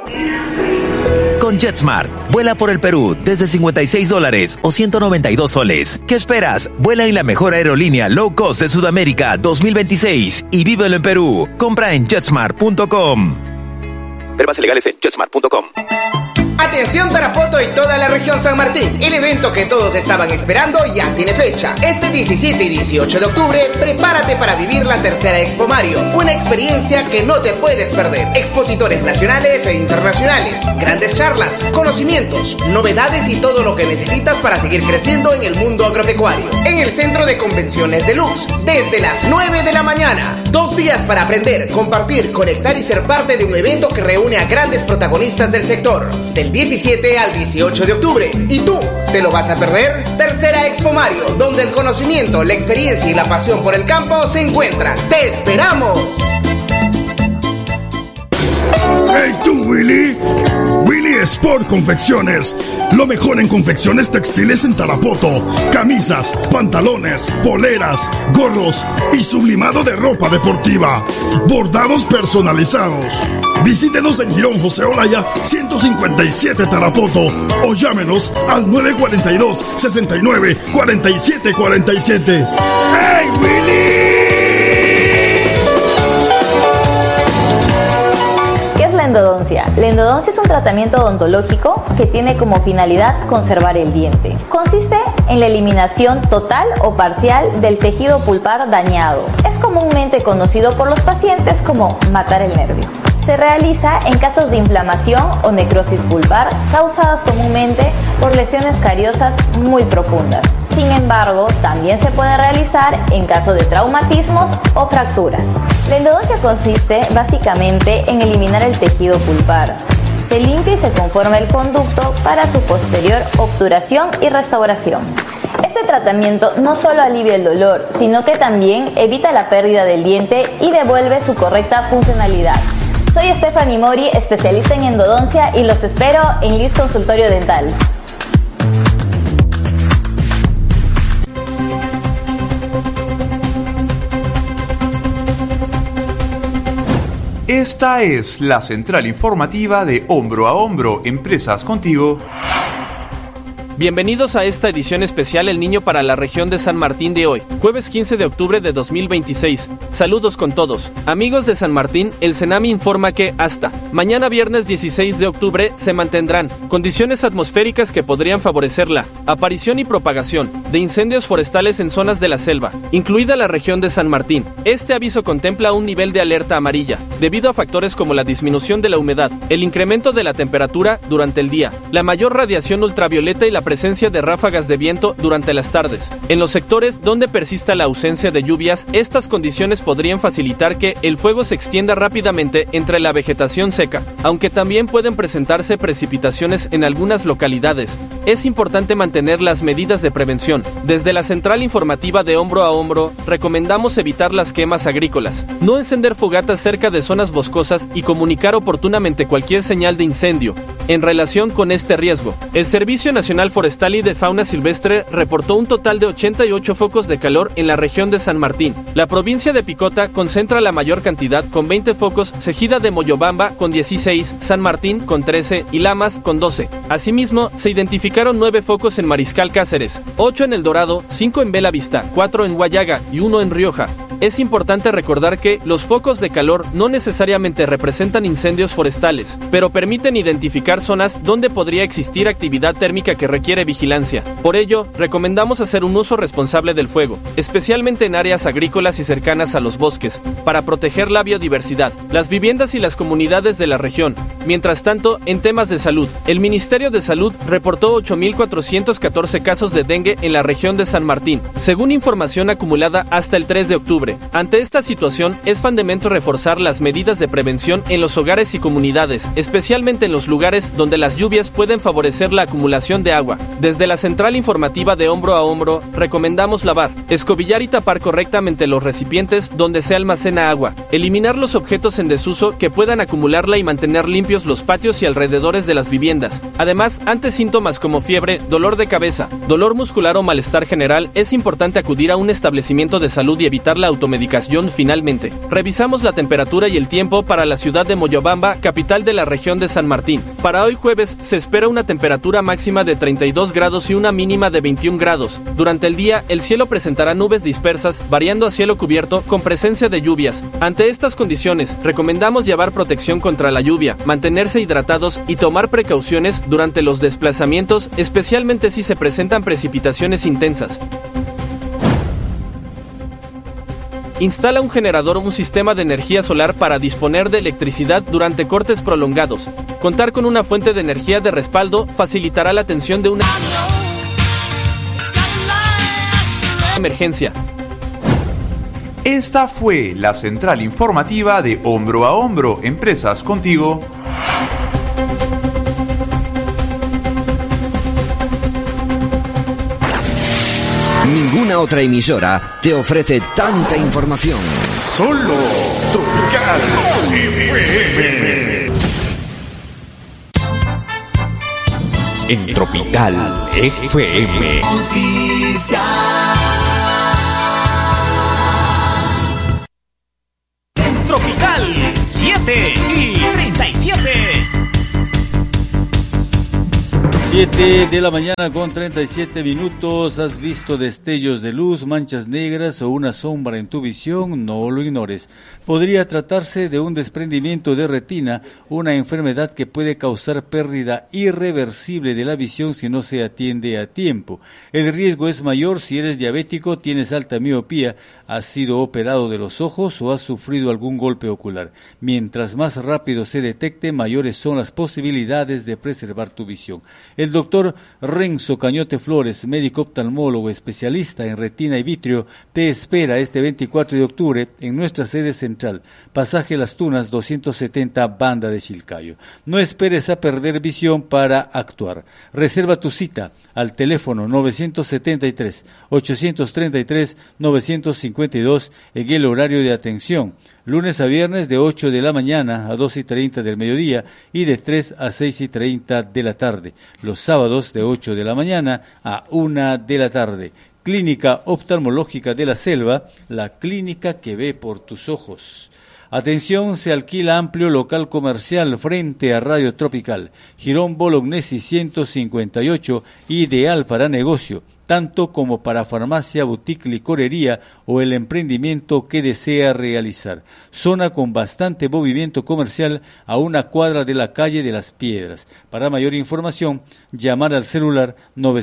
Con JetSmart, vuela por el Perú desde $56 o 192 soles. ¿Qué esperas? Vuela en la mejor aerolínea low cost de Sudamérica 2026 y vívelo en Perú. Compra en jetsmart.com. Ver bases legales en jetsmart.com. Atención Tarapoto y toda la región San Martín. El evento que todos estaban esperando ya tiene fecha. Este 17 y 18 de octubre, prepárate para vivir la tercera Expo Mario. Una experiencia que no te puedes perder. Expositores nacionales e internacionales, grandes charlas, conocimientos, novedades y todo lo que necesitas para seguir creciendo en el mundo agropecuario. En el Centro de Convenciones Deluxe, desde las 9 de la mañana. 2 días para aprender, compartir, conectar y ser parte de un evento que reúne a grandes protagonistas del sector. Del 17 al 18 de octubre. ¿Y tú? ¿Te lo vas a perder? Tercera Expo Mario, donde el conocimiento, la experiencia y la pasión por el campo se encuentran. ¡Te esperamos! ¡Hey tú, Willy! Willy Sport Confecciones. Lo mejor en confecciones textiles en Tarapoto. Camisas, pantalones, poleras, gorros y sublimado de ropa deportiva. Bordados personalizados. Visítenos en Girón José Olaya 157 Tarapoto o llámenos al 942-69-4747. ¡Hey, Willy! La endodoncia. La endodoncia es un tratamiento odontológico que tiene como finalidad conservar el diente. Consiste en la eliminación total o parcial del tejido pulpar dañado. Es comúnmente conocido por los pacientes como matar el nervio. Se realiza en casos de inflamación o necrosis pulpar causadas comúnmente por lesiones cariosas muy profundas. Sin embargo, también se puede realizar en caso de traumatismos o fracturas. La endodoncia consiste básicamente en eliminar el tejido pulpar. Se limpia y se conforma el conducto para su posterior obturación y restauración. Este tratamiento no solo alivia el dolor, sino que también evita la pérdida del diente y devuelve su correcta funcionalidad. Soy Stephanie Mori, especialista en endodoncia, y los espero en Liz Consultorio Dental. Esta es la central informativa de Hombro a Hombro, Empresas Contigo. Bienvenidos a esta edición especial El Niño para la región de San Martín de hoy, jueves 15 de octubre de 2026. Saludos con todos. Amigos de San Martín, el CENAMI informa que hasta mañana viernes 16 de octubre se mantendrán condiciones atmosféricas que podrían favorecer la aparición y propagación de incendios forestales en zonas de la selva, incluida la región de San Martín. Este aviso contempla un nivel de alerta amarilla, debido a factores como la disminución de la humedad, el incremento de la temperatura durante el día, la mayor radiación ultravioleta y la presencia de ráfagas de viento durante las tardes. En los sectores donde persista la ausencia de lluvias, estas condiciones podrían facilitar que el fuego se extienda rápidamente entre la vegetación seca, aunque también pueden presentarse precipitaciones en algunas localidades. Es importante mantener las medidas de prevención. Desde la central informativa de Hombro a Hombro, recomendamos evitar las quemas agrícolas, no encender fogatas cerca de zonas boscosas y comunicar oportunamente cualquier señal de incendio. En relación con este riesgo, el Servicio Nacional Forestal y de Fauna Silvestre reportó un total de 88 focos de calor en la región de San Martín. La provincia de Picota concentra la mayor cantidad con 20 focos, seguida de Moyobamba con 16, San Martín con 13 y Lamas con 12. Asimismo, se identificaron 9 focos en Mariscal Cáceres, 8 en El Dorado, 5 en Bella Vista, 4 en Guayaga y 1 en Rioja. Es importante recordar que los focos de calor no necesariamente representan incendios forestales, pero permiten identificar zonas donde podría existir actividad térmica que requiere vigilancia. Por ello, recomendamos hacer un uso responsable del fuego, especialmente en áreas agrícolas y cercanas a los bosques, para proteger la biodiversidad, las viviendas y las comunidades de la región. Mientras tanto, en temas de salud, el Ministerio de Salud reportó 8.414 casos de dengue en la región de San Martín, según información acumulada hasta el 3 de octubre. Ante esta situación, es fundamental reforzar las medidas de prevención en los hogares y comunidades, especialmente en los lugares donde las lluvias pueden favorecer la acumulación de agua. Desde la central informativa de Hombro a Hombro, recomendamos lavar, escobillar y tapar correctamente los recipientes donde se almacena agua, eliminar los objetos en desuso que puedan acumularla y mantener limpios los patios y alrededores de las viviendas. Además, ante síntomas como fiebre, dolor de cabeza, dolor muscular o malestar general, es importante acudir a un establecimiento de salud y evitar la automedicación finalmente. Revisamos la temperatura y el tiempo para la ciudad de Moyobamba, capital de la región de San Martín. Para hoy jueves se espera una temperatura máxima de 32 grados y una mínima de 21 grados. Durante el día, el cielo presentará nubes dispersas, variando a cielo cubierto con presencia de lluvias. Ante estas condiciones, recomendamos llevar protección contra la lluvia, mantenerse hidratados y tomar precauciones durante los desplazamientos, especialmente si se presentan precipitaciones intensas. Instala un generador o un sistema de energía solar para disponer de electricidad durante cortes prolongados. Contar con una fuente de energía de respaldo facilitará la atención de una emergencia. Esta fue la central informativa de Hombro a Hombro, Empresas Contigo. Ninguna otra emisora te ofrece tanta información. Solo Tropical FM. En Tropical FM. Tropical 7:37. 7 de la mañana con 37 minutos. ¿Has visto destellos de luz, manchas negras o una sombra en tu visión? No lo ignores. Podría tratarse de un desprendimiento de retina, una enfermedad que puede causar pérdida irreversible de la visión si no se atiende a tiempo. El riesgo es mayor si eres diabético, tienes alta miopía, has sido operado de los ojos o has sufrido algún golpe ocular. Mientras más rápido se detecte, mayores son las posibilidades de preservar tu visión. El doctor Renzo Cañote Flores, médico oftalmólogo especialista en retina y vitrio, te espera este 24 de octubre en nuestra sede central, Pasaje Las Tunas 270, Banda de Chilcayo. No esperes a perder visión para actuar. Reserva tu cita al teléfono 973-833-952 en el horario de atención, lunes a viernes de 8 de la mañana a 2:30 del mediodía y de 3 a 6:30 de la tarde. Los sábados de 8 de la mañana a 1 de la tarde. Clínica Oftalmológica de la Selva, la clínica que ve por tus ojos. Atención, se alquila amplio local comercial frente a Radio Tropical. Girón Bolognesi 158, ideal para negocio, tanto como para farmacia, boutique, licorería o el emprendimiento que desea realizar. Zona con bastante movimiento comercial a 1 cuadra de la calle de las Piedras. Para mayor información, llamar al celular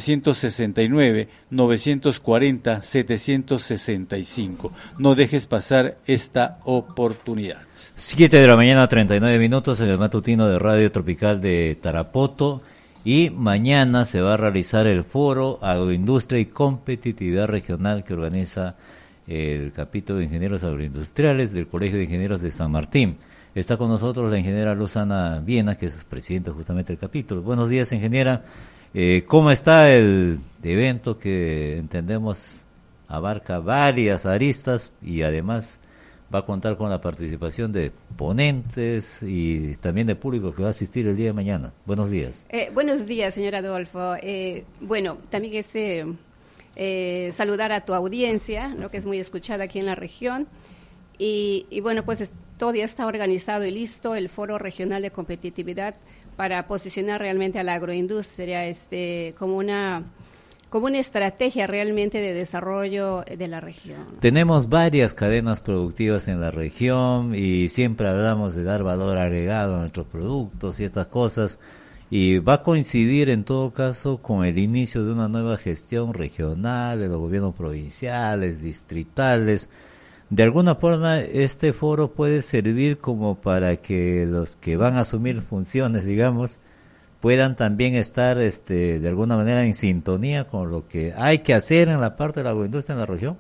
969-940-765. No dejes pasar esta oportunidad. 7 de la mañana, 39 minutos en el matutino de Radio Tropical de Tarapoto. Y mañana se va a realizar el foro Agroindustria y Competitividad Regional que organiza el capítulo de Ingenieros Agroindustriales del Colegio de Ingenieros de San Martín. Está con nosotros la ingeniera Luzana Viena, que es presidenta justamente del capítulo. Buenos días, ingeniera. ¿Cómo está el evento que entendemos abarca varias aristas y además va a contar con la participación de ponentes y también de público que va a asistir el día de mañana? Buenos días. Buenos días, señor Adolfo. También saludar a tu audiencia, ¿no?, que es muy escuchada aquí en la región. Y todo ya está organizado y listo el Foro Regional de Competitividad para posicionar realmente a la agroindustria como una estrategia realmente de desarrollo de la región. Tenemos varias cadenas productivas en la región y siempre hablamos de dar valor agregado a nuestros productos y estas cosas, y va a coincidir en todo caso con el inicio de una nueva gestión regional de los gobiernos provinciales, distritales. De alguna forma este foro puede servir como para que los que van a asumir funciones, digamos, puedan también estar de alguna manera en sintonía con lo que hay que hacer en la parte de la agroindustria en la región.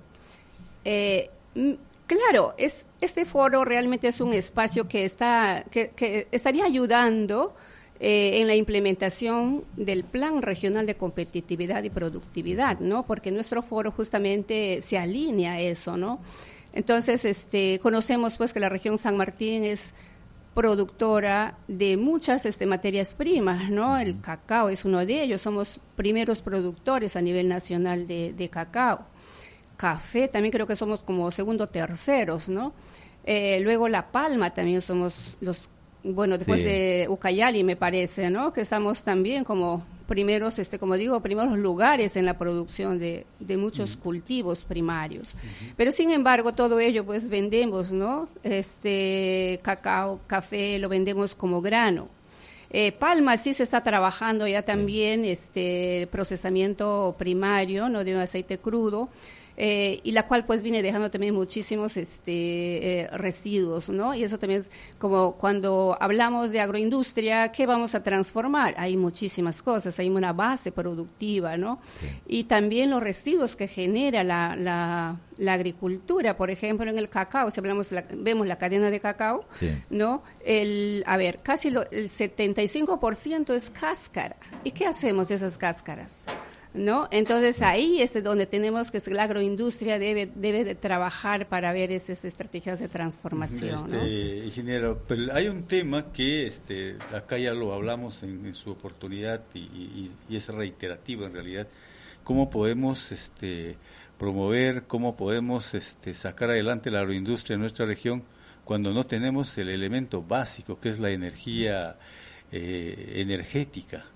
Claro, este foro realmente es un espacio que estaría ayudando en la implementación del Plan Regional de Competitividad y Productividad, ¿no? Porque nuestro foro justamente se alinea a eso, ¿no? Entonces, conocemos pues que la región San Martín es productora de muchas materias primas, ¿no? El cacao es uno de ellos, somos primeros productores a nivel nacional de cacao. café también creo que somos como segundo, terceros, ¿no? Luego la palma también somos después de Ucayali me parece, ¿no? Que estamos también como primeros, primeros lugares en la producción de muchos cultivos primarios. Pero sin embargo, todo ello pues vendemos, ¿no? Cacao, café, lo vendemos como grano. Palma sí se está trabajando ya también procesamiento primario, ¿no? De un aceite crudo. Y la cual pues viene dejando también muchísimos residuos, ¿no? Y eso también es como cuando hablamos de agroindustria, ¿qué vamos a transformar? Hay muchísimas cosas, hay una base productiva, ¿no? Sí. Y también los residuos que genera la agricultura, por ejemplo, en el cacao, si vemos la cadena de cacao, sí. ¿No? Casi el 75% es cáscara. ¿Y qué hacemos de esas cáscaras? ¿No? Entonces ahí es donde tenemos que la agroindustria debe de trabajar para ver esas estrategias de transformación, ¿no? Ingeniero, pero hay un tema que acá ya lo hablamos en su oportunidad y es reiterativo en realidad. ¿Cómo podemos promover, cómo podemos sacar adelante la agroindustria en nuestra región cuando no tenemos el elemento básico que es la energía energética?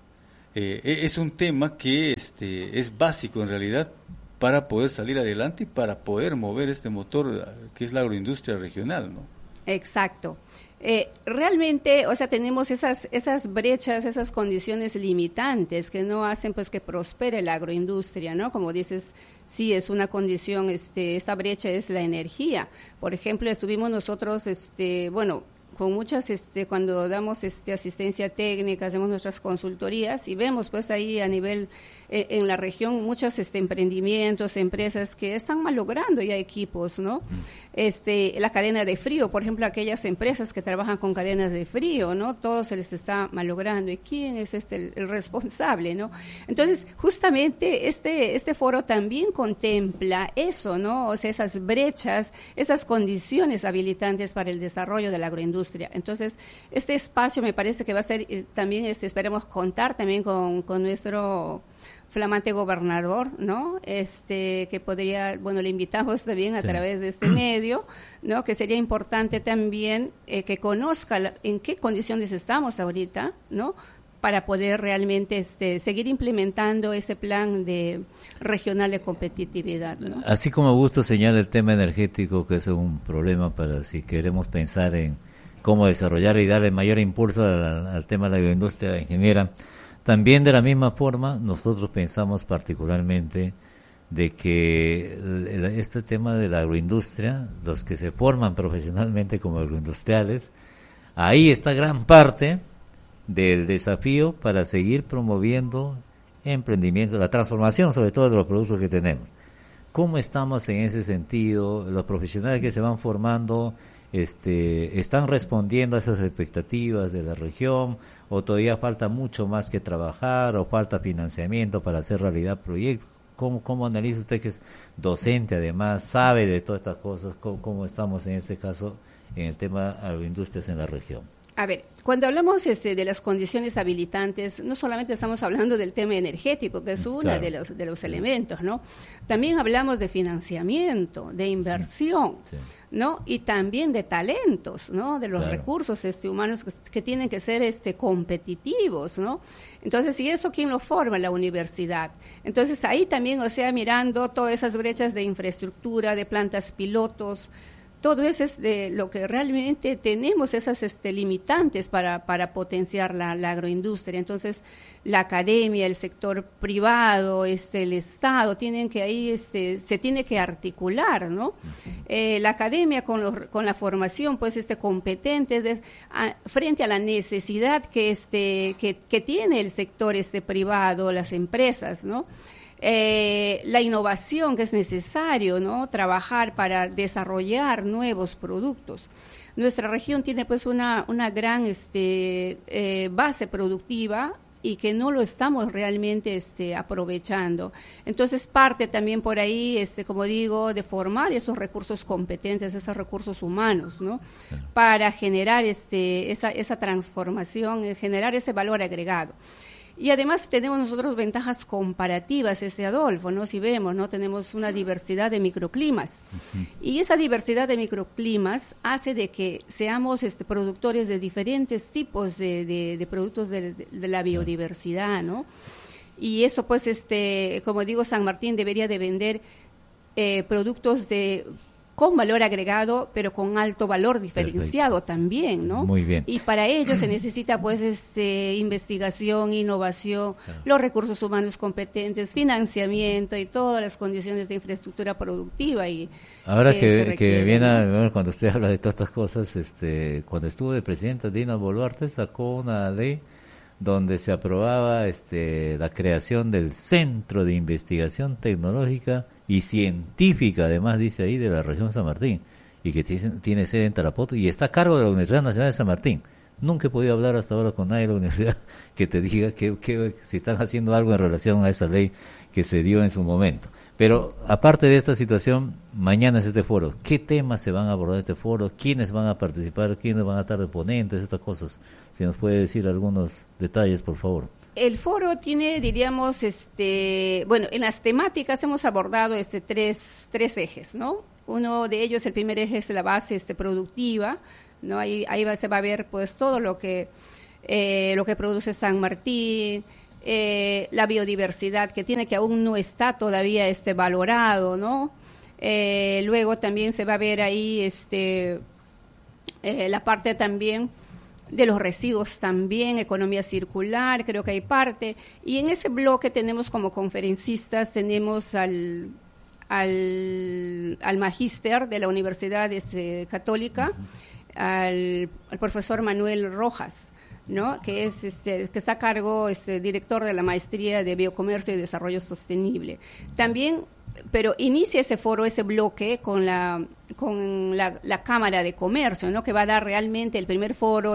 Es un tema que es básico en realidad para poder salir adelante y para poder mover este motor que es la agroindustria regional, ¿no? Exacto. Realmente, o sea, tenemos esas brechas, esas condiciones limitantes que no hacen pues que prospere la agroindustria, ¿no? Como dices, sí es una condición, esta brecha es la energía. Por ejemplo, estuvimos nosotros, con muchas, cuando damos asistencia técnica, hacemos nuestras consultorías y vemos pues ahí a nivel, en la región, muchos emprendimientos, empresas que están malogrando ya equipos, ¿no? La cadena de frío, por ejemplo, aquellas empresas que trabajan con cadenas de frío, ¿no? Todo se les está malogrando. ¿Y quién es el responsable, no? Entonces, justamente este foro también contempla eso, ¿no? O sea, esas brechas, esas condiciones habilitantes para el desarrollo de la agroindustria. Entonces, este espacio me parece que va a ser también, esperemos contar también con nuestro flamante gobernador, ¿no? Que podría, le invitamos también a través de este medio, ¿no? Que sería importante también que conozca en qué condiciones estamos ahorita, ¿no? Para poder realmente seguir implementando ese plan regional de competitividad, ¿no? Así como Augusto señala el tema energético, que es un problema para si queremos pensar en cómo desarrollar y darle mayor impulso al tema de la agroindustria ingeniera. También de la misma forma nosotros pensamos particularmente de que este tema de la agroindustria, los que se forman profesionalmente como agroindustriales, ahí está gran parte del desafío para seguir promoviendo emprendimiento, la transformación sobre todo de los productos que tenemos. ¿Cómo estamos en ese sentido? Los profesionales que se van formando están respondiendo a esas expectativas de la región, o todavía falta mucho más que trabajar, o falta financiamiento para hacer realidad proyectos. ¿Cómo analiza usted, que es docente además, sabe de todas estas cosas, cómo estamos en este caso en el tema agroindustrias en la región? A ver, cuando hablamos de las condiciones habilitantes, no solamente estamos hablando del tema energético, que es uno de los elementos, ¿no? También hablamos de financiamiento, de inversión, ¿no? Y también de talentos, ¿no? De los recursos humanos que tienen que ser competitivos, ¿no? Entonces, ¿y eso quién lo forma? La universidad. Entonces, ahí también, o sea, mirando todas esas brechas de infraestructura, de plantas pilotos, todo eso es de lo que realmente tenemos, esas limitantes para potenciar la agroindustria. Entonces, la academia, el sector privado, el Estado, tienen que ahí, se tiene que articular, ¿no? La academia con la formación, pues, competente frente a la necesidad que tiene el sector privado, las empresas, ¿no? La innovación que es necesario, ¿no? Trabajar para desarrollar nuevos productos. Nuestra región tiene pues una gran base productiva y que no lo estamos realmente aprovechando. Entonces parte también por ahí, como digo, de formar esos recursos competentes, esos recursos humanos, ¿no? Para generar esa transformación, generar ese valor agregado. Y además tenemos nosotros ventajas comparativas, Adolfo, ¿no? Si vemos, ¿no? Tenemos una diversidad de microclimas. Y esa diversidad de microclimas hace de que seamos productores de diferentes tipos de productos de la biodiversidad, ¿no? Y eso, pues, como digo, San Martín debería de vender productos con valor agregado, pero con alto valor diferenciado. Perfecto. También, ¿no? Muy bien. Y para ello se necesita, pues, investigación, innovación, claro, los recursos humanos competentes, financiamiento y todas las condiciones de infraestructura productiva. Y ahora que viene, cuando usted habla de todas estas cosas, cuando estuvo de presidenta, Dina Boluarte sacó una ley donde se aprobaba la creación del Centro de Investigación Tecnológica y Científica, además dice ahí, de la región San Martín, y que tiene sede en Tarapoto y está a cargo de la Universidad Nacional de San Martín. Nunca he podido hablar hasta ahora con nadie de la universidad que te diga que si están haciendo algo en relación a esa ley que se dio en su momento. Pero aparte de esta situación, mañana es este foro. ¿Qué temas se van a abordar en este foro? ¿Quiénes van a participar? ¿Quiénes van a estar de ponentes? Estas cosas. Si nos puede decir algunos detalles, por favor. El foro tiene, diríamos, en las temáticas hemos abordado tres ejes, ¿no? Uno de ellos, el primer eje es la base productiva, ¿no? Ahí se va a ver, pues, todo lo que produce San Martín, la biodiversidad que aún no está todavía valorado, ¿no? Luego también se va a ver ahí la parte también de los residuos también, economía circular, creo que hay parte. Y en ese bloque tenemos como conferencistas, tenemos al magíster de la Universidad Católica, al profesor Manuel Rojas, ¿no? Que está a cargo, director de la maestría de Biocomercio y Desarrollo Sostenible. También, pero inicia ese foro, ese bloque con la Cámara de Comercio, ¿no? Que va a dar realmente el primer foro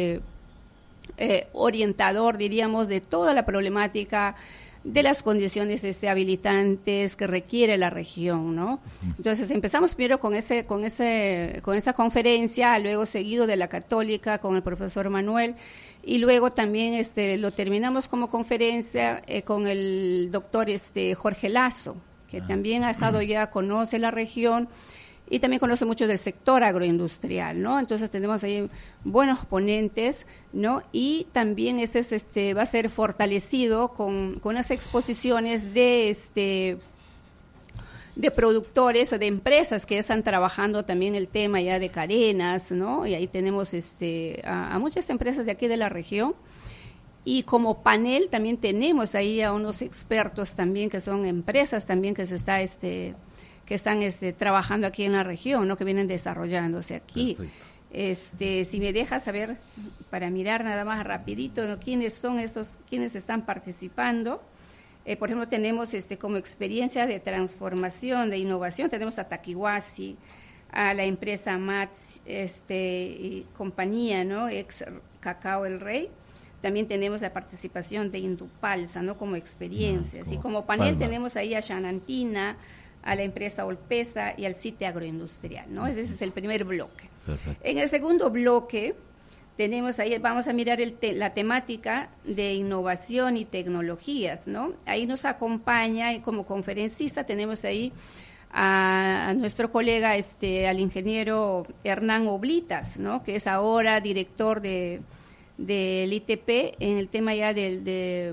orientador, diríamos, de toda la problemática de las condiciones habilitantes que requiere la región, ¿no? Entonces empezamos primero con esa conferencia, luego seguido de la Católica con el profesor Manuel, y luego también lo terminamos como conferencia con el doctor Jorge Lazo, que también ha estado ya, conoce la región y también conoce mucho del sector agroindustrial, ¿no? Entonces tenemos ahí buenos ponentes, ¿no? Y también va a ser fortalecido con unas exposiciones de productores o de empresas que están trabajando también el tema ya de cadenas, ¿no? Y ahí tenemos a muchas empresas de aquí de la región. Y como panel también tenemos ahí a unos expertos también que son empresas también que están trabajando aquí en la región, ¿no? Que vienen desarrollándose aquí. Si me dejas saber, para mirar nada más rapidito, ¿no? quiénes son quiénes están participando. Por ejemplo, tenemos como experiencia de transformación, de innovación, tenemos a Taquihuasi, a la empresa Mats y compañía, ¿no? Ex Cacao El Rey. También tenemos la participación de Indupalsa, ¿no? Como experiencia. Así como panel tenemos ahí a Xanantina, a la empresa Olpesa y al CITE Agroindustrial, ¿no? Ese es el primer bloque. Perfecto. En el segundo bloque tenemos ahí, vamos a mirar la temática de innovación y tecnologías, ¿no? Ahí nos acompaña y como conferencista tenemos ahí a nuestro colega, al ingeniero Hernán Oblitas, ¿no? Que es ahora director del ITP en el tema ya de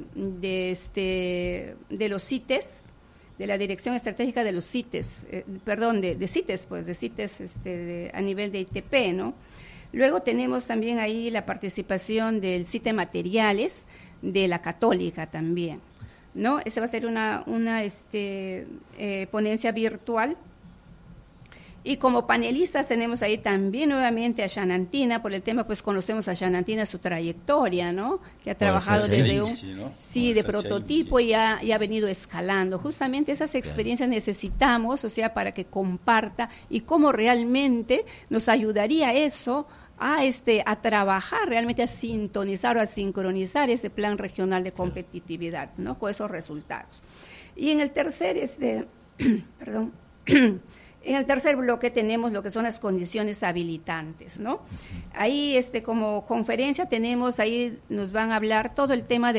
los CITES, de la Dirección Estratégica de los CITES, de CITES, pues, de CITES a nivel de ITP, ¿no? Luego tenemos también ahí la participación del CITE Materiales de la Católica también, ¿no? Esa va a ser una ponencia virtual. Y como panelistas tenemos ahí también nuevamente a Xanantina, por el tema, pues conocemos a Xanantina, su trayectoria, ¿no? Que ha trabajado desde de prototipo y ha venido escalando. Justamente esas experiencias necesitamos, o sea, para que comparta y cómo realmente nos ayudaría eso a trabajar, realmente a sintonizar o a sincronizar ese plan regional de competitividad, ¿no? Con esos resultados. Y en el tercer, En el tercer bloque tenemos lo que son las condiciones habilitantes, ¿no? Ahí, como conferencia tenemos, ahí nos van a hablar todo el tema de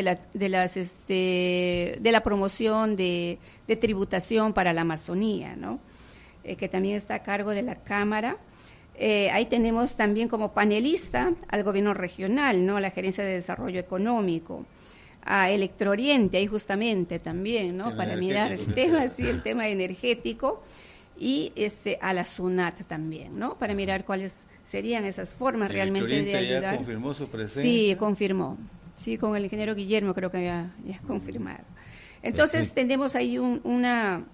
la promoción de tributación para la Amazonía, ¿no? Que también está a cargo de la Cámara. Ahí tenemos también como panelista al gobierno regional, ¿no? A la Gerencia de Desarrollo Económico, a Electrooriente, ahí justamente también, ¿no? Para mirar el tema energético. Y a la SUNAT también, ¿no? Para mirar cuáles serían esas formas realmente de ayudar. ¿Ya confirmó su presencia? Sí, confirmó. Sí, con el ingeniero Guillermo creo que ya confirmado. Entonces tenemos ahí unas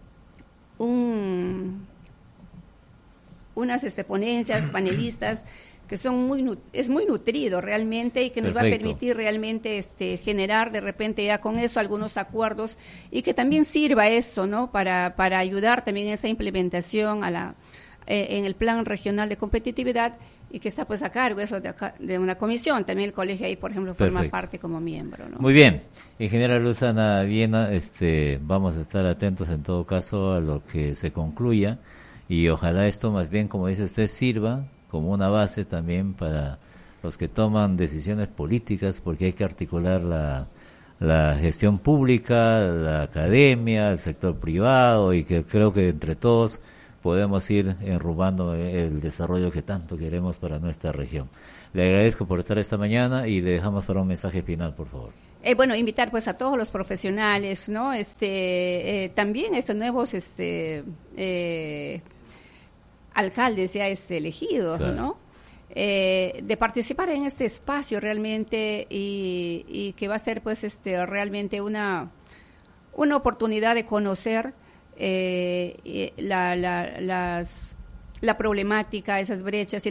ponencias, panelistas, que es muy nutrido realmente y que nos va a permitir realmente generar de repente ya con eso algunos acuerdos y que también sirva esto, ¿no? Para ayudar también en esa implementación en el Plan Regional de Competitividad y que está pues a cargo eso de una comisión. También el colegio ahí, por ejemplo, forma parte como miembro, ¿no? Muy bien. Ingeniera Luzana Viena, vamos a estar atentos en todo caso a lo que se concluya y ojalá esto más bien, como dice usted, sirva como una base también para los que toman decisiones políticas, porque hay que articular la gestión pública, la academia, el sector privado, y que creo que entre todos podemos ir enrumbando el desarrollo que tanto queremos para nuestra región. Le agradezco por estar esta mañana y le dejamos para un mensaje final, por favor. Bueno, invitar pues a todos los profesionales, ¿no? También estos nuevos alcaldes ya elegidos, claro, ¿no? De participar en este espacio realmente y que va a ser pues realmente una oportunidad de conocer la problemática, esas brechas